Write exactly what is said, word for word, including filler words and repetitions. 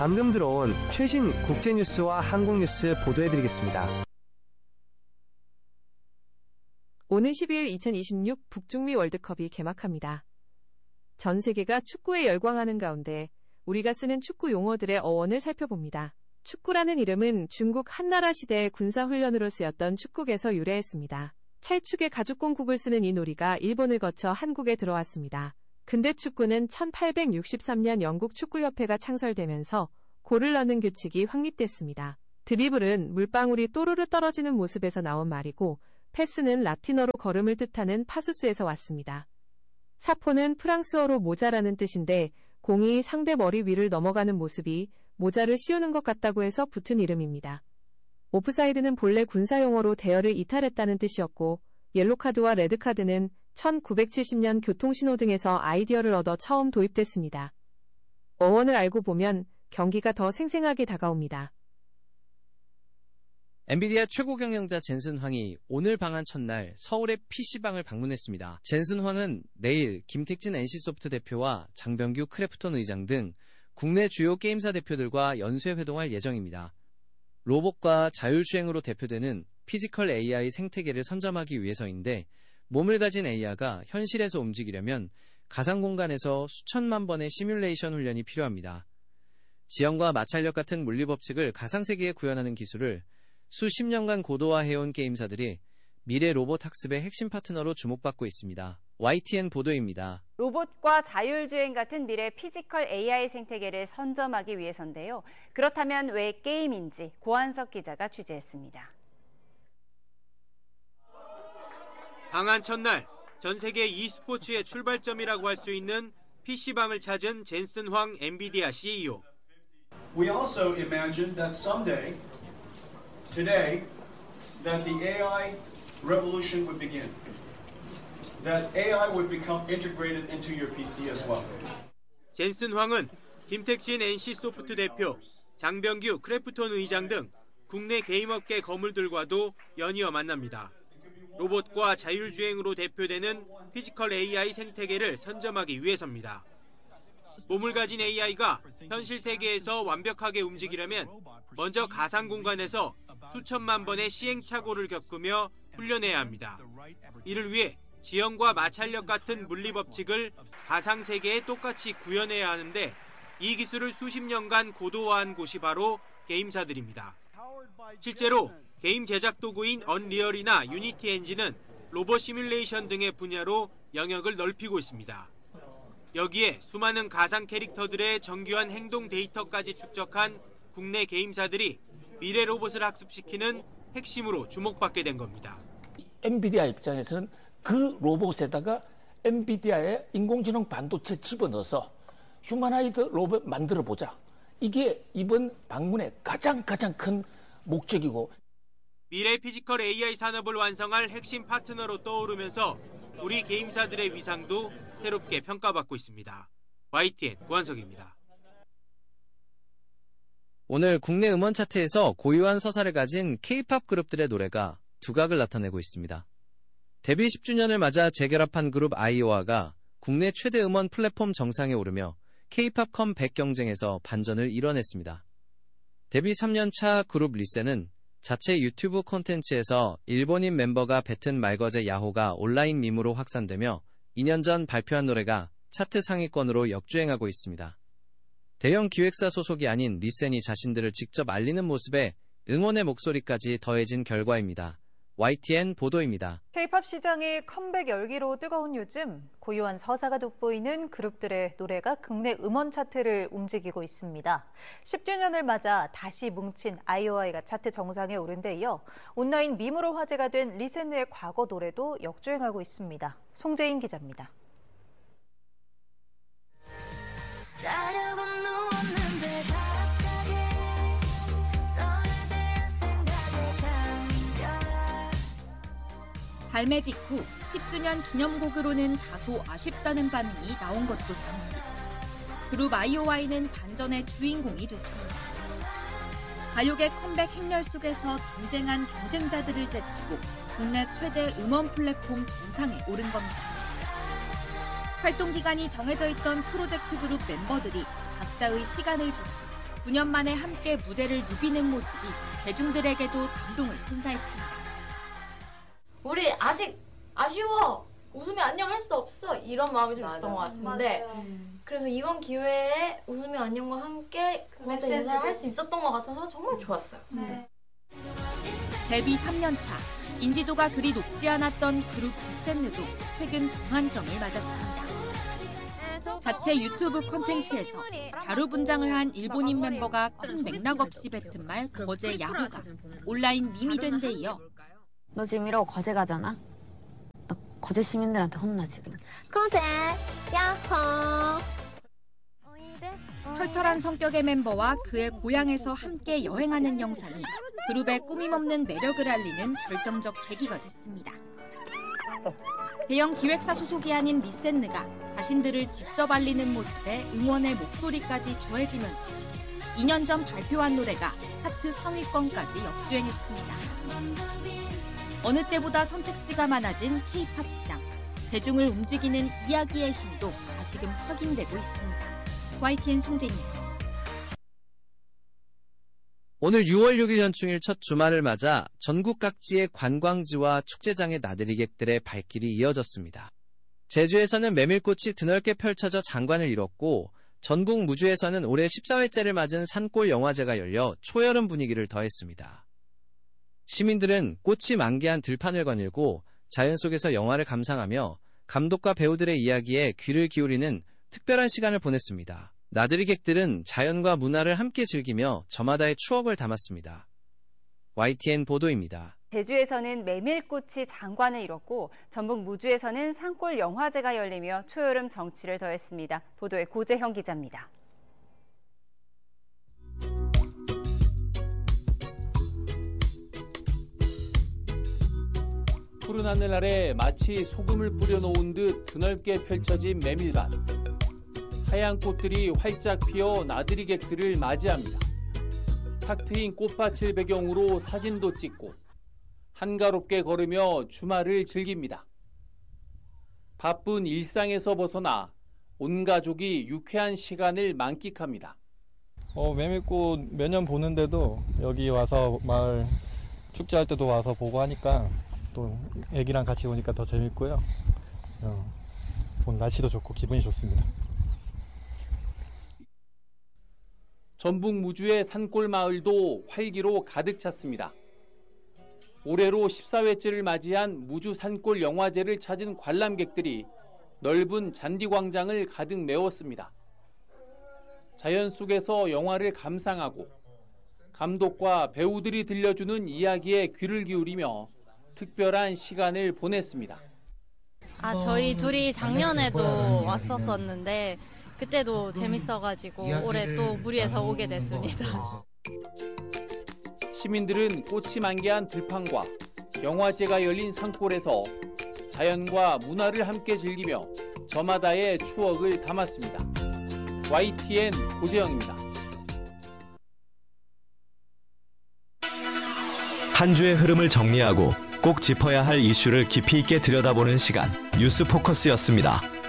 방금 들어온 최신 국제뉴스와 한국뉴스 보도해드리겠습니다. 오는 십이일 이천이십육 북중미 월드컵이 개막합니다. 전 세계가 축구에 열광하는 가운데 우리가 쓰는 축구 용어들의 어원을 살펴봅니다. 축구라는 이름은 중국 한나라 시대의 군사훈련으로 쓰였던 축국에서 유래했습니다. 찰축의 가죽공국을 쓰는 이 놀이가 일본을 거쳐 한국에 들어왔습니다. 근대 축구는 천팔백육십삼년 영국 축구협회가 창설되면서 골을 넣는 규칙이 확립됐습니다. 드리블은 물방울이 또르르 떨어지는 모습에서 나온 말이고, 패스는 라틴어로 걸음을 뜻하는 파수스에서 왔습니다. 사포는 프랑스어로 모자라는 뜻인데, 공이 상대 머리 위를 넘어가는 모습이 모자를 씌우는 것 같다고 해서 붙은 이름입니다. 오프사이드는 본래 군사용어로 대열을 이탈했다는 뜻이었고, 옐로카드와 레드카드는 천구백칠십년 교통신호등에서 아이디어를 얻어 처음 도입됐습니다. 어원을 알고 보면 경기가 더 생생하게 다가옵니다. 엔비디아 최고 경영자 젠슨 황이 오늘 방한 첫날 서울의 피씨방을 방문했습니다. 젠슨 황은 내일 김택진 엔씨소프트 대표와 장병규 크래프톤 의장 등 국내 주요 게임사 대표들과 연쇄 회동할 예정입니다. 로봇과 자율주행으로 대표되는 피지컬 에이아이 생태계를 선점하기 위해서인데, 몸을 가진 에이아이가 현실에서 움직이려면 가상공간에서 수천만 번의 시뮬레이션 훈련이 필요합니다. 지형과 마찰력 같은 물리법칙을 가상세계에 구현하는 기술을 수십 년간 고도화해온 게임사들이 미래 로봇 학습의 핵심 파트너로 주목받고 있습니다. 와이티엔 보도입니다. 로봇과 자율주행 같은 미래 피지컬 에이아이 생태계를 선점하기 위해서인데요. 그렇다면 왜 게임인지 고한석 기자가 취재했습니다. 방한 첫날, 전 세계 e스포츠의 출발점이라고 할 수 있는 피씨방을 찾은 젠슨 황 엔비디아 씨이오. We also imagined that someday, today, that the 에이아이 revolution would begin. That 에이아이 would become integrated into your 피씨 as well. 젠슨 황은 김택진 엔씨소프트 대표, 장병규 크래프톤 의장 등 국내 게임업계 거물들과도 연이어 만납니다. 로봇과 자율주행으로 대표되는 피지컬 에이아이 생태계를 선점하기 위해서입니다. 몸을 가진 에이아이가 현실 세계에서 완벽하게 움직이려면 먼저 가상 공간에서 수천만 번의 시행착오를 겪으며 훈련해야 합니다. 이를 위해 지형과 마찰력 같은 물리법칙을 가상 세계에 똑같이 구현해야 하는데, 이 기술을 수십 년간 고도화한 곳이 바로 게임사들입니다. 실제로 게임 제작 도구인 언리얼이나 유니티 엔진은 로봇 시뮬레이션 등의 분야로 영역을 넓히고 있습니다. 여기에 수많은 가상 캐릭터들의 정교한 행동 데이터까지 축적한 국내 게임사들이 미래 로봇을 학습시키는 핵심으로 주목받게 된 겁니다. 엔비디아 입장에서는 그 로봇에다가 엔비디아의 인공지능 반도체 집어넣어서 휴머나이드 로봇 만들어보자. 이게 이번 방문의 가장 가장 큰 목적이고, 미래 피지컬 에이아이 산업을 완성할 핵심 파트너로 떠오르면서 우리 게임사들의 위상도 새롭게 평가받고 있습니다. 와이티엔 고한석입니다. 오늘 국내 음원 차트에서 고유한 서사를 가진 K-팝 그룹들의 노래가 두각을 나타내고 있습니다. 데뷔 십 주년을 맞아 재결합한 그룹 아이오아가 국내 최대 음원 플랫폼 정상에 오르며 K-팝 컴백 경쟁에서 반전을 이뤄냈습니다. 데뷔 삼 년 차 그룹 리센은 자체 유튜브 콘텐츠에서 일본인 멤버가 뱉은 말거제 야호가 온라인 밈으로 확산되며 이 년 전 발표한 노래가 차트 상위권으로 역주행하고 있습니다. 대형 기획사 소속이 아닌 리센이 자신들을 직접 알리는 모습에 응원의 목소리까지 더해진 결과입니다. 와이티엔 보도입니다. K-팝 시장이 컴백 열기로 뜨거운 요즘, 고유한 서사가 돋보이는 그룹들의 노래가 국내 음원 차트를 움직이고 있습니다. 십 주년을 맞아 다시 뭉친 아이오아이가 차트 정상에 오른 데 이어 온라인 밈으로 화제가 된 리센의 과거 노래도 역주행하고 있습니다. 송재인 기자입니다. 발매 직후 십 주년 기념곡으로는 다소 아쉽다는 반응이 나온 것도 잠시. 그룹 아이오아이는 반전의 주인공이 됐습니다. 가요계 컴백 행렬 속에서 쟁쟁한 경쟁자들을 제치고 국내 최대 음원 플랫폼 정상에 오른 겁니다. 활동 기간이 정해져 있던 프로젝트 그룹 멤버들이 각자의 시간을 지나 구 년 만에 함께 무대를 누비는 모습이 대중들에게도 감동을 선사했습니다. 우리 아직 아쉬워. 웃으면 안녕 할 수 없어. 이런 마음이 좀 있었던 것 같은데 맞아요. 그래서 이번 기회에 웃으면 안녕과 함께 그때 인사를 할 수 있었던 것 같아서 정말 좋았어요. 네. 데뷔 삼 년 차, 인지도가 그리 높지 않았던 그룹 미센느도 최근 정한점을 맞았습니다. 자체 유튜브 콘텐츠에서 갸루 분장을 한 일본인 멤버가 큰 맥락 없이 뱉은 말 거제 야호가 온라인 밈이 된 데 이어 너 지금 이러고 거제 가잖아? 너 거제 시민들한테 혼나 지금. 거제 야호. 털털한 성격의 멤버와 그의 고향에서 함께 여행하는 영상이 그룹의 꾸밈없는 매력을 알리는 결정적 계기가 됐습니다. 대형 기획사 소속이 아닌 미센느가 자신들을 직접 알리는 모습에 응원의 목소리까지 더해지면서 이 년 전 발표한 노래가 차트 상위권까지 역주행했습니다. 어느 때보다 선택지가 많아진 K-팝 시장. 대중을 움직이는 이야기의 힘도 다시금 확인되고 있습니다. 와이티엔 송재입니다. 오늘 유월 육일 현충일 첫 주말을 맞아 전국 각지의 관광지와 축제장의 나들이객들의 발길이 이어졌습니다. 제주에서는 메밀꽃이 드넓게 펼쳐져 장관을 이뤘고 전국 무주에서는 올해 십사 회째를 맞은 산골 영화제가 열려 초여름 분위기를 더했습니다. 시민들은 꽃이 만개한 들판을 거닐고 자연 속에서 영화를 감상하며 감독과 배우들의 이야기에 귀를 기울이는 특별한 시간을 보냈습니다. 나들이객들은 자연과 문화를 함께 즐기며 저마다의 추억을 담았습니다. 와이티엔 보도입니다. 제주에서는 메밀꽃이 장관을 이뤘고 전북 무주에서는 산골 영화제가 열리며 초여름 정취를 더했습니다. 보도에 고재형 기자입니다. 푸른 하늘 아래 마치 소금을 뿌려놓은 듯 드넓게 펼쳐진 메밀밭. 하얀 꽃들이 활짝 피어 나들이객들을 맞이합니다. 탁 트인 꽃밭을 배경으로 사진도 찍고 한가롭게 걸으며 주말을 즐깁니다. 바쁜 일상에서 벗어나 온 가족이 유쾌한 시간을 만끽합니다. 어, 메밀꽃 매년 보는데도 여기 와서 마을 축제할 때도 와서 보고 하니까 또 애기랑 같이 오니까 더 재밌고요. 어, 오늘 날씨도 좋고 기분이 좋습니다. 전북 무주의 산골 마을도 활기로 가득 찼습니다. 올해로 십사 회째를 맞이한 무주 산골 영화제를 찾은 관람객들이 넓은 잔디광장을 가득 메웠습니다. 자연 속에서 영화를 감상하고 감독과 배우들이 들려주는 이야기에 귀를 기울이며 특별한 시간을 보냈습니다. 아, 저희 둘이 작년에도 왔었었는데 그때도 재밌어가지고 올해 또 무리해서 오게 됐습니다. 시민들은 꽃이 만개한 들판과 영화제가 열린 산골에서 자연과 문화를 함께 즐기며 저마다의 추억을 담았습니다. 와이티엔 고재영입니다. 한 주의 흐름을 정리하고 꼭 짚어야 할 이슈를 깊이 있게 들여다보는 시간, 뉴스 포커스였습니다.